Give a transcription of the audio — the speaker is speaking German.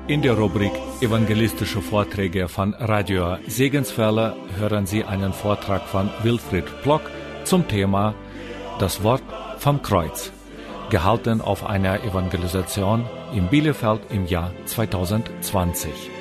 In der Rubrik Evangelistische Vorträge von Radio Segenswelle hören Sie einen Vortrag von Wilfried Plock zum Thema Das Wort vom Kreuz, gehalten auf einer Evangelisation in Bielefeld im Jahr 2020.